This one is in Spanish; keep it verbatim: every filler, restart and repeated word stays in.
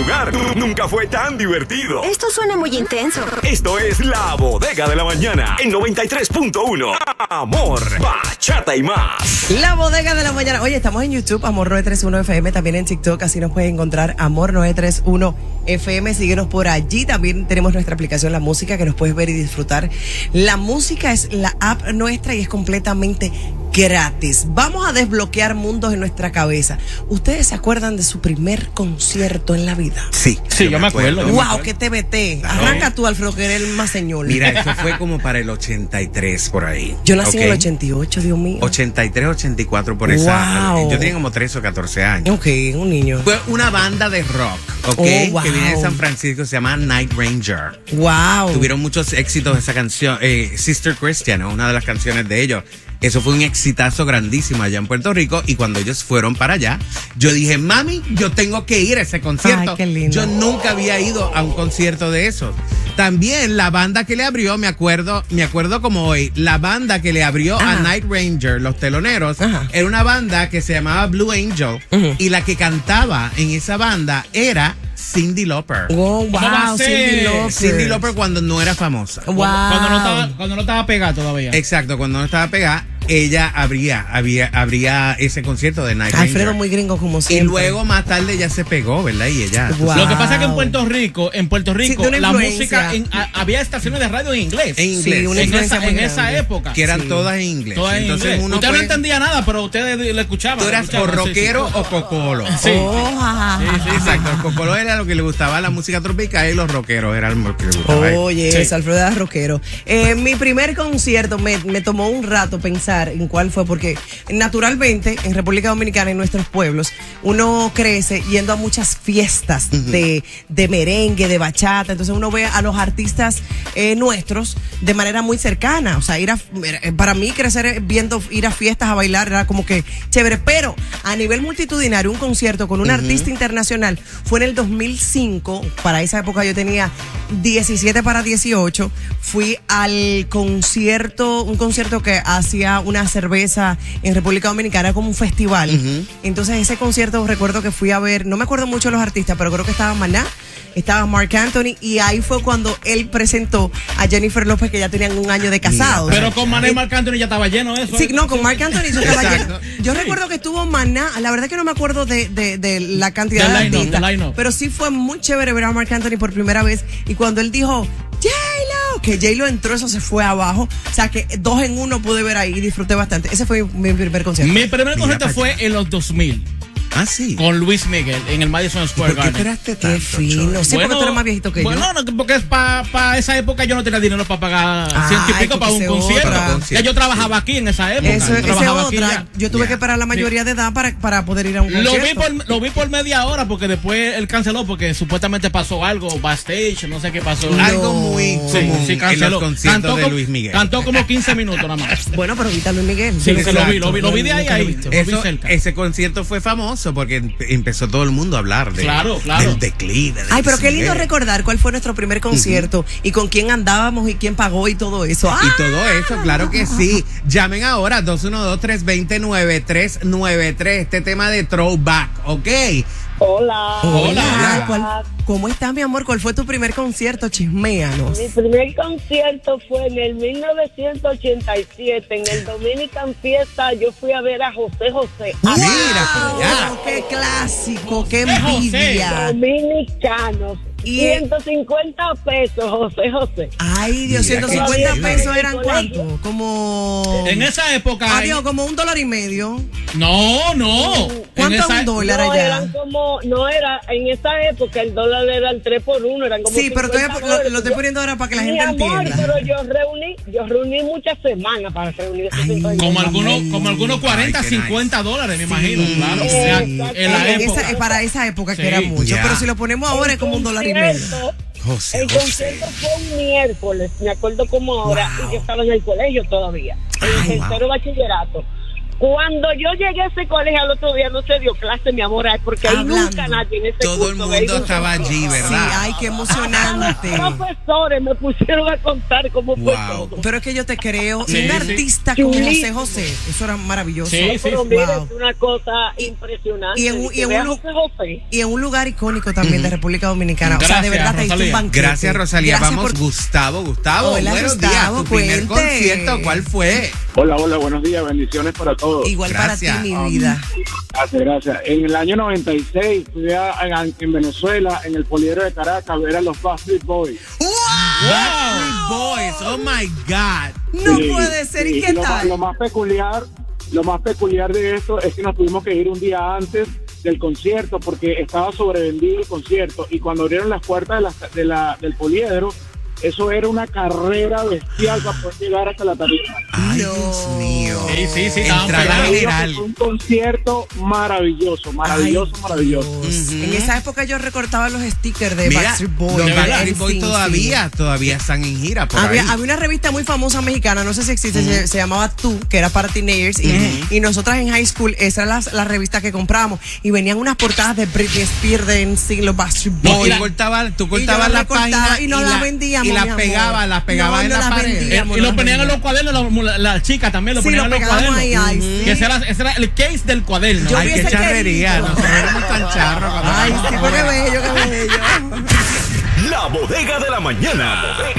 madrugar nunca fue tan divertido. Esto suena muy intenso. Esto es La Bodega de la Mañana en noventa y tres punto uno. Amor, bachata y más. La Bodega de la Mañana. Oye, estamos en YouTube, Amor nueve tres uno F M, también en TikTok, así nos puedes encontrar Amor nueve tres uno F M. Síguenos por allí. También tenemos nuestra aplicación La Música, que nos puedes ver y disfrutar. La Música es la app nuestra y es completamente gratis. Vamos a desbloquear mundos en nuestra cabeza. ¿Ustedes se acuerdan de su primer concierto en la vida? Sí, sí, yo, yo me acuerdo. acuerdo. Wow, qué T V T. Arranca tú, Alfredo, que eres el más señor. Mira, esto fue como para el ochenta y tres por ahí. Yo nací okay. en el ochenta y ocho, Dios mío. ochenta y tres, ochenta y cuatro por esa. Wow. Yo tenía como trece o catorce años. Ok, un niño. Fue una banda de rock, ok, oh, wow. que viene de San Francisco, se llama Night Ranger. Wow. Tuvieron muchos éxitos esa canción, eh, Sister Christian, una de las canciones de ellos. Eso fue un exitazo grandísimo allá en Puerto Rico, y cuando ellos fueron para allá, yo dije, mami, yo tengo que ir a ese concierto. Ay, qué lindo. Yo nunca había ido a un concierto de esos. También la banda que le abrió, me acuerdo, me acuerdo como hoy, la banda que le abrió Ajá. a Night Ranger, los teloneros, Ajá. era una banda que se llamaba Blue Angel, uh-huh. y la que cantaba en esa banda era Cyndi Lauper. Oh, wow, Cyndi Lauper. Cyndi Lauper cuando no era famosa. Wow. Cuando no estaba, cuando no estaba pegada todavía. Exacto, cuando no estaba pegada. Ella habría, había, habría ese concierto de Night Ranger. Alfredo muy gringo como siempre. Y luego más tarde ya se pegó, ¿verdad? Y ella. Wow. Lo que pasa es que en Puerto Rico, en Puerto Rico, sí, la música, en, a, había estaciones de radio en inglés. En inglés. Sí, una en esa, en esa época. Que eran sí. todas en inglés. Todas en Entonces inglés. uno Usted fue... no entendía nada, pero ustedes lo escuchaban. Tú eras escuchaban, o rockero sí, sí. o cocolo. Sí. Oh, sí, sí, exacto. El cocolo era lo que le gustaba la música tropical, y los rockeros eran lo que le gustaba. Oye, sí. Alfredo era rockero. Eh, mi primer concierto me, me tomó un rato pensar en cuál fue, porque naturalmente en República Dominicana, en nuestros pueblos, uno crece yendo a muchas fiestas uh-huh. de, de merengue, de bachata. Entonces uno ve a los artistas eh, nuestros de manera muy cercana. O sea, ir a, para mí crecer viendo ir a fiestas a bailar era como que chévere. Pero a nivel multitudinario, un concierto con un uh-huh. artista internacional fue en el dos mil cinco. Para esa época yo tenía diecisiete para dieciocho. Fui al concierto, un concierto que hacía una cerveza en República Dominicana, como un festival. Uh-huh. Entonces ese concierto recuerdo que fui a ver, no me acuerdo mucho de los artistas, pero creo que estaba Maná, estaba Marc Anthony, y ahí fue cuando él presentó a Jennifer López, que ya tenían un año de casados. Pero con Maná y Marc Anthony ya estaba lleno eso. Sí, no, con Marc Anthony yo estaba lleno. Yo sí. recuerdo que estuvo Maná, la verdad que no me acuerdo de, de, de la cantidad de, de artistas, pero sí fue muy chévere ver a Marc Anthony por primera vez, y cuando él dijo J-Lo, que J-Lo entró, eso se fue abajo. O sea que dos en uno pude ver ahí y disfruté bastante. Ese fue mi, mi primer concierto. Mi primer concierto fue en los dos mil. Ah, sí. Con Luis Miguel en el Madison Square Garden. ¿Por qué esperaste tanto? Qué fino. Sí, bueno, porque tú eres más viejito que bueno, yo. Bueno, no, porque es para pa esa época yo no tenía dinero para pagar Ay, ciento y pico para un concierto. Otra. Ya yo trabajaba sí. aquí en esa época. Eso, esa otra. Yo tuve yeah. que esperar la mayoría sí. de edad para, para poder ir a un concierto. Lo vi, por, lo vi por media hora, porque después él canceló porque supuestamente pasó algo backstage, no sé qué pasó. No. Algo muy sí, común sí, canceló. en los conciertos cantó de como, Luis Miguel. Cantó como quince minutos nada más. Bueno, pero ahorita Luis Miguel. Sí, que lo vi, lo vi, lo vi de ahí a ahí. Eso, ese concierto fue famoso porque empezó todo el mundo a hablar de, claro, claro. del declive. Ay, pero qué lindo recordar cuál fue nuestro primer concierto uh-huh. y con quién andábamos y quién pagó y todo eso. Y ¡ah! todo eso, claro que sí. Llamen ahora dos uno dos, tres dos cero, nueve tres nueve tres. Este tema de throwback, ¿ok? Hola. Hola. ¿Cuál, ¿Cómo estás, mi amor? ¿Cuál fue tu primer concierto? Chisméanos. Mi primer concierto fue en el mil novecientos ochenta y siete, en el Dominican Fiesta. Yo fui a ver a José José. ¡Wow! Mira, ya. ¡Qué clásico! ¡Qué envidia! Dominicanos. Y ciento cincuenta pesos, José José. Ay, Dios, Mira, ciento cincuenta qué pesos chévere. eran cuánto? Como. En esa época. Adiós, hay... como un dólar y medio. No, no. ¿Cuánto es un dólar no, allá? Eran como, no era, en esa época el dólar era el tres por uno, eran como sí, pero estoy, lo, lo estoy poniendo ahora para que la Mi gente amor, entienda. pero yo reuní, yo reuní muchas semanas para reunir esos cincuenta. Como algunos, como algunos cuarenta, Ay, cincuenta nice. dólares, me Sí. imagino, claro. Sí. En la, en la En época. esa, para esa época Sí. que era mucho, Ya. pero si lo ponemos ahora es como un dólar y medio. José, El José. concierto fue un miércoles, me acuerdo como ahora, Wow. y yo estaba en el colegio todavía, en el Ay, tercero wow. bachillerato. Cuando yo llegué a ese colegio al otro día no se dio clase, mi amor, porque ahí Hablando. nunca nadie en ese Todo el curso mundo veía un estaba solo. allí, Sí, ¿verdad? ay, qué emocionante. Los profesores me pusieron a contar cómo fue Wow. todo. Pero es que yo te creo. Sí, y un sí. artista como José Chulísimo. José, eso era maravilloso. Sí, sí, Pero sí. mira, Wow. es una cosa impresionante. y en un- que y en vea un lu- José José. Y en un lugar icónico también de República Dominicana. o sea, de Gracias, verdad te hizo un Rosalía. banquete. Gracias, Rosalía. Gracias Vamos, por- Gustavo. Gustavo, Hola, buenos Gustavo, días. Tu primer cuente. concierto, ¿cuál fue? Hola, hola, buenos días, bendiciones para todos. Igual Gracias. para ti, mi vida. Gracias, gracias. En el año noventa y seis fui a, en, en Venezuela, en el Poliedro de Caracas, a ver a los Backstreet Boys. Backstreet Boys, oh my God. No Sí, puede ser. ¿Y sí, qué lo, tal? Lo más peculiar, lo más peculiar de esto es que nos tuvimos que ir un día antes del concierto porque estaba sobrevendido el concierto y cuando abrieron las puertas de la, de la, del Poliedro, eso era una carrera bestial para poder llegar hasta la tarima. Ay, No. Dios mío. Sí, sí, sí, estaban Entrada pegados. general. Fue un concierto maravilloso, maravilloso, Ay, maravilloso. Dios. En esa época yo recortaba los stickers de Mira, Backstreet Boys. los ¿de verdad? Backstreet Boys Sí, todavía, sí. todavía están en gira por Había, ahí. había una revista muy famosa mexicana, no sé si existe, se, se llamaba Tú, que era para teenagers. Y, y nosotras en high school, esa era la, la revista que comprábamos. Y venían unas portadas de Britney Spears, de N Sync, los Backstreet No, Boys. tú cortabas, tú Y cortabas yo la la recortaba página y no la vendíamos, y mi las amor. pegabas, las pegabas No, en no la la pared. vendía. Eh, Digamos, y no lo ponían en vendía. los cuadernos, la- la- las chicas también lo Sí, ponían lo en los pegábamos cuadernos. ahí, ay, sí. Que ese era, ese era el case del cuaderno. Yo Ay, vi qué ese charrería. querido. Nosotros éramos tan charros. cuando Ay, éramos sí, fue que jóvenes. bello, qué bello. La bodega de la mañana.